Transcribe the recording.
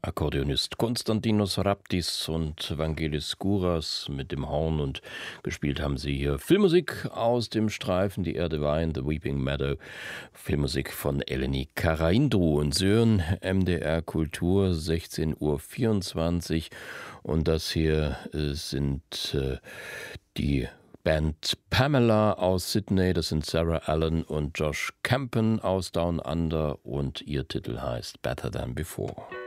Akkordeonist Konstantinos Raptis und Vangelis Skouras mit dem Horn, und gespielt haben sie hier Filmmusik aus dem Streifen Die Erde weint, The Weeping Meadow, Filmmusik von Eleni Karaindou. Und Sie hören MDR Kultur, 16:24 Uhr, und das hier sind die Band Pamela aus Sydney, das sind Sarah Allen und Josh Campen aus Down Under, und ihr Titel heißt Better Than Before.